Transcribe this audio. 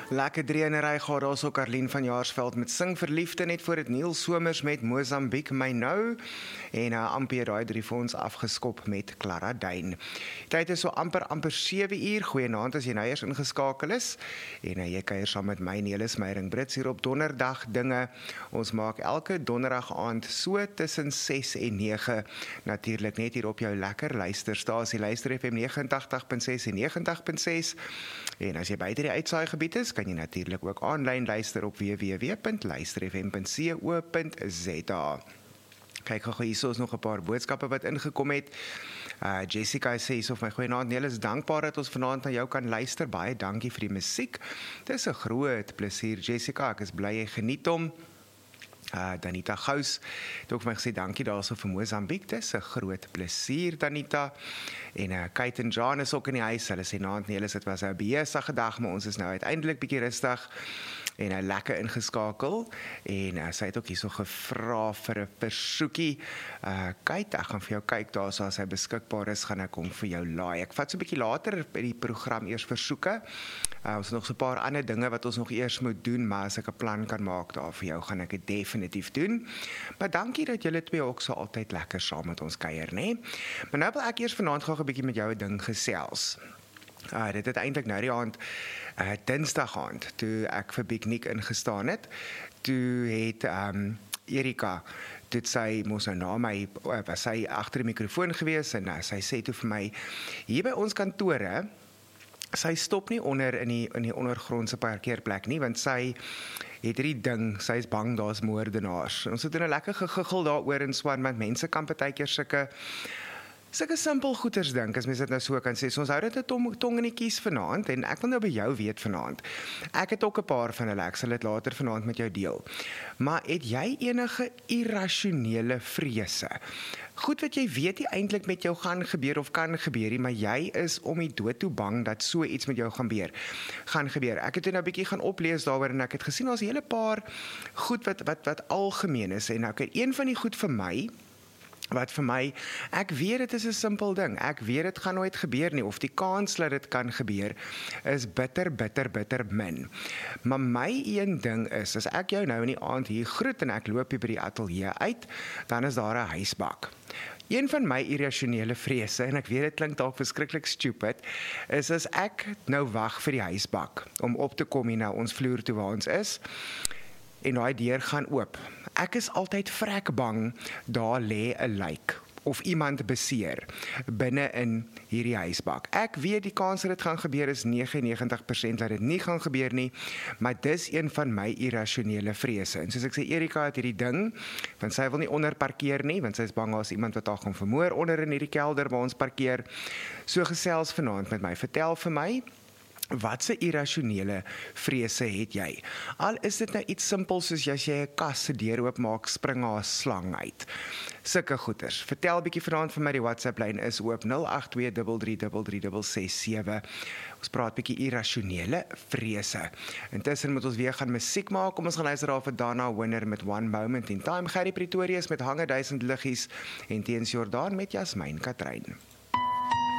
Lekker drieënery gaan daar so Karlien van Jaarsveld met Sing Verliefde net voor dit Neil Somers met Mozambique My Nou en amper daai drie vir ons afgeskop met Clara Duin. Tyd is so amper 7 uur. Goeienaand as jy nou eers ingeskakel is en jy kuier saam met my Nelis Meyering Brits hier op Donderdag dinge. Ons maak elke donderdag aand so tussen 6 en 9 natuurlik net hier op jou lekker luisterstasie Luister FM 89.6 en 90.6 en as jy buite die uitsaaigebied is, kan jy natuurlik ook aanlyn luister op www.luisterfm.co.za. Kyk gou hier is nog 'n paar boodskappe wat ingekom het. Jessica sê hierso vir my goeienaand Neil, is dankbaar dat ons vanaand na jou kan luister. Baie dankie vir die musiek. Dis 'n groot plesier Jessica, ek is bly jy geniet hom. Danita Gous het ook vir my gesê dankie daarso vir Mozambique, dis 'n groot plesier Danita. En Kate en John is ook in die huis, hulle sê naand nee, dit was 'n besige dag, maar ons is nou uiteindelik bietjie rustig en lekker ingeskakel en sy het ook hierso gevra vir 'n versoekie. Kate, ek gaan vir jou kyk daarso as hy beskikbaar is, gaan ek hom vir jou laai. Ek vat so 'n bietjie later by die program eers versoeke. Ons het nog so 'n paar ander dinge wat ons nog eers moet doen, maar as ek 'n plan kan maak daar vir jou, gaan ek dit definitief doen. Maar dankie dat julle twee ook so altyd lekker saam met ons kuier, né? Maar nou wil ek eers vanaand gou 'n bietjie met jou 'n ding gesels. Dit het eintlik nou die aand, Dinsdag aand, toe ek vir Piknik ingestaan het, toe het Erika, dit sy mos nou na my, was sy agter die mikrofoon gewees en sy sê toe vir my, hier by ons kantore, sy stop nie onder in die ondergrondse parkeerplek nie, want sy het hierdie ding, sy is bang daar's moordenaars. Ons het 'n lekker gegiggel daaroor en swaan, want mense kan partykeer sulke simpel goeters dink, as mens dit nou so kan sê. So ons hou dit 'n tong in die kies vanaand, en ek wil nou by jou weet vanaand. Ek het ook 'n paar van hulle, ek sal dit later vanaand met jou deel. Maar het jy enige irrasionele vrese? Goed wat jy weet nie eintlik met jou gaan gebeur of kan gebeur nie, maar jy is om die dood toe bang dat so iets met jou gaan gebeur. Ek het nou 'n bietjie gaan oplees daaroor en ek het gesien daar's 'n hele paar goed wat algemeen is, en ek het een van die goed vir my, wat vir my, ek weet dit is 'n simpel ding, ek weet dit gaan nooit gebeur nie, of die kans dat dit kan gebeur, is bitter min. Maar my een ding is, as ek jou nou in die aand hier groet, en ek loop hier by die ateljee uit, dan is daar 'n huisbak. Een van my irrasionele vrese, en ek weet dit klink dalk verskriklik stupid, is as ek nou wag vir die huisbak, om op te kom hier na ons vloer toe waar ons is, en daai deur gaan oop. Ek is altyd vrek bang, daar lê 'n lijk, of iemand beseer, binne in hierdie huisbak. Ek weet die kans dat dit gaan gebeur is 99% dat dit nie gaan gebeur nie, maar dis een van my irrasionele vrese. En soos ek sê, Erika het hierdie ding, want sy wil nie onder parkeer nie, want sy is bang as iemand wat haar gaan vermoor onder in hierdie kelder waar ons parkeer. So gesels vanaand met my, vertel vir my, watse irrasionele vrese het jy? Al is dit nou iets simpels soos as jy 'n kas se deur oopmaak, spring haar 'n slang uit. Sulke goeters. Vertel bietjie vanaand vir my, die WhatsApp-lyn is oop 0823333667. Ons praat bietjie irrasionele vrese. Intussen moet ons weer gaan musiek maak. Kom ons gaan luister daar vir Dana Winner met One Moment in Time. Gerry Pretorius met Hange Duisend Liggies en Teens Jordaan met Jasmine Katrein.